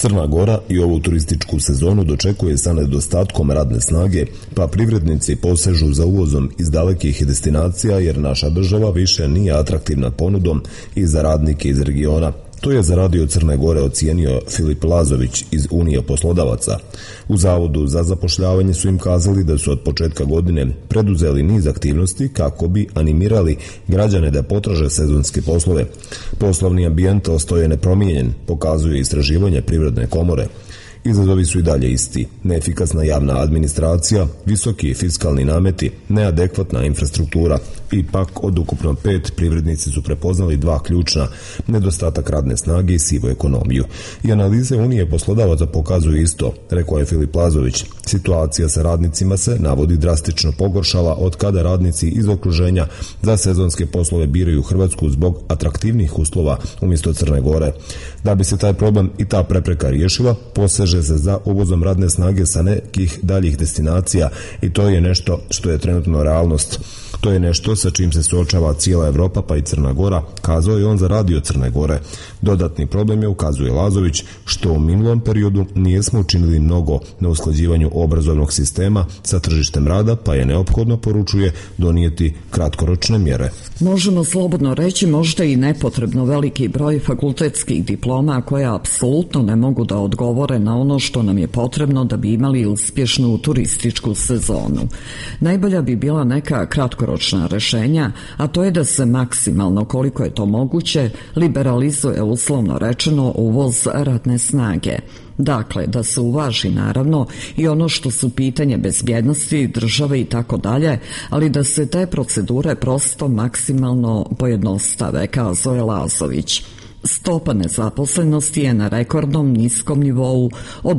Crna Gora i ovu turističku sezonu dočekuje sa nedostatkom radne snage, pa privrednici posežu za uvozom iz dalekih destinacija jer naša država više nije atraktivna ponudom i za radnike iz regiona. To je za Radio Crne Gore ocijenio Filip Lazović iz Unije poslodavaca. U Zavodu za zapošljavanje su im kazali da su od početka godine preduzeli niz aktivnosti kako bi animirali građane da potraže sezonske poslove. Poslovni ambijent ostaje nepromijenjen, pokazuje istraživanje Privredne komore. Izazovi su i dalje isti. Neefikasna javna administracija, visoki fiskalni nameti, neadekvatna infrastruktura. Ipak od ukupno 5 privrednici su prepoznali 2 ključna: nedostatak radne snage i sivu ekonomiju. I analize Unije poslodavaca pokazuju isto, rekao je Filip Lazović. Situacija sa radnicima se, navodi, drastično pogoršala od kada radnici iz okruženja za sezonske poslove biraju Hrvatsku zbog atraktivnih uslova umjesto Crne Gore. Da bi se taj problem i ta prepreka riješila, poseže se za uvozom radne snage sa nekih daljih destinacija i to je nešto što je trenutno realnost. To je nešto sa čim se suočava cijela Europa pa i Crna Gora, kazao je on za Radio Crne Gore. Dodatni problem je, ukazuje Lazović, što u minulom periodu nijesmo učinili mnogo na usklađivanju obrazovnog sistema sa tržištem rada, pa je neophodno, poručuje, donijeti kratkoročne mjere. Možemo slobodno reći možda i nepotrebno veliki broj fakultetskih diploma koje apsolutno ne mogu da odgovore na ono što nam je potrebno da bi imali uspješnu turističku sezonu. Najbolja bi bila neka kratkoročna rješenja, a to je da se maksimalno, koliko je to moguće, liberalizuje, uslovno rečeno, uvoz radne snage. Dakle, da se uvaži naravno i ono što su pitanje bezbjednosti, države i tako dalje, ali da se te procedure prosto maksimalno pojednostave, kazao je Lazović. Stopa nezaposlenosti je na rekordnom niskom nivou od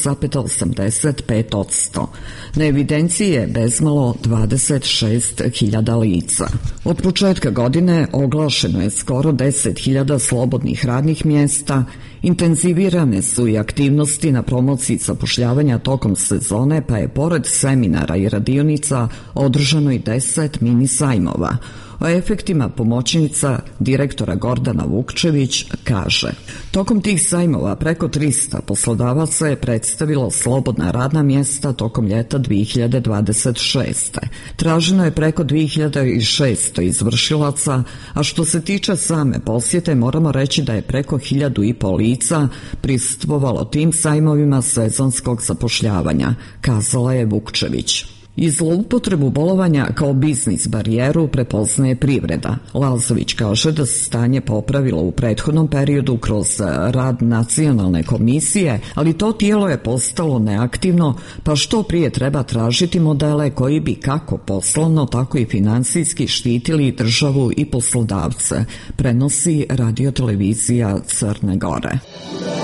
8,85%. Na evidenciji je bezmalo 26.000 lica. Od početka godine oglašeno je skoro 10.000 slobodnih radnih mjesta, intenzivirane su i aktivnosti na promociji zapošljavanja tokom sezone, pa je pored seminara i radionica održano i 10 mini sajmova. O efektima pomoćnica direktora Gordana Vukčević kaže: tokom tih sajmova preko 300 poslodavaca je predstavilo slobodna radna mjesta tokom ljeta 2026. Traženo je preko 2600 izvršilaca, a što se tiče same posjete moramo reći da je preko 1.500 lica prisustvovalo tim sajmovima sezonskog zapošljavanja, kazala je Vukčević. I zloupotrebu bolovanja kao biznis barijeru prepoznaje privreda. Lazović kaže da se stanje popravilo u prethodnom periodu kroz rad nacionalne komisije, ali to tijelo je postalo neaktivno, pa što prije treba tražiti modele koji bi kako poslovno, tako i finansijski štitili državu i poslodavce, prenosi Radio televizija Crne Gore.